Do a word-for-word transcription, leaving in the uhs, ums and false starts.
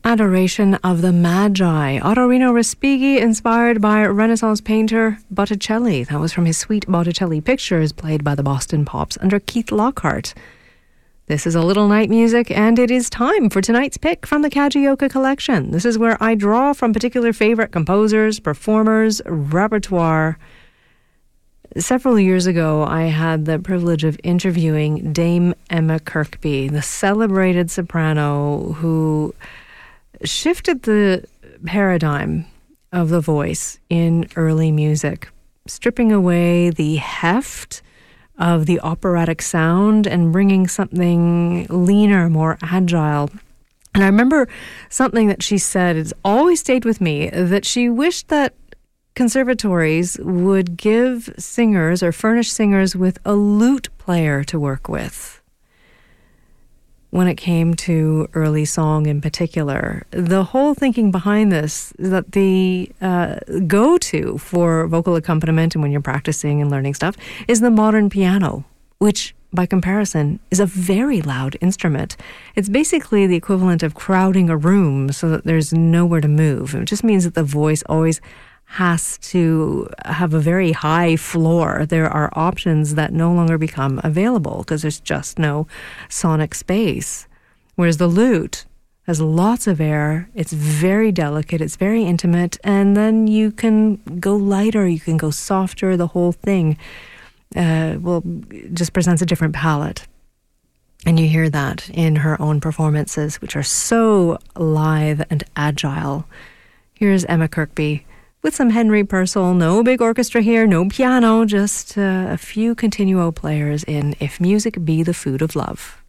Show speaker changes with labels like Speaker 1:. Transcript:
Speaker 1: Adoration of the Magi, Ottorino Respighi, inspired by Renaissance painter Botticelli. That was from his Sweet Botticelli Pictures, played by the Boston Pops under Keith Lockhart. This is A Little Night Music, and it is time for tonight's pick from the Kajioka collection. This is where I draw from particular favorite composers, performers, repertoire. Several years ago, I had the privilege of interviewing Dame Emma Kirkby, the celebrated soprano who shifted the paradigm of the voice in early music, stripping away the heft of the operatic sound and bringing something leaner, more agile. And I remember something that she said, it's always stayed with me, that she wished that conservatories would give singers or furnish singers with a lute player to work with. When it came to early song in particular, the whole thinking behind this is that the uh, go-to for vocal accompaniment and when you're practicing and learning stuff is the modern piano, which by comparison is a very loud instrument. It's basically the equivalent of crowding a room so that there's nowhere to move. It just means that the voice always has to have a very high floor. There are options that no longer become available because there's just no sonic space. Whereas the lute has lots of air, it's very delicate, it's very intimate, and then you can go lighter, you can go softer, the whole thing uh, well, just presents a different palette. And you hear that in her own performances, which are so lithe and agile. Here's Emma Kirkby with some Henry Purcell, no big orchestra here, no piano, just uh, a few continuo players in If Music Be the Food of Love.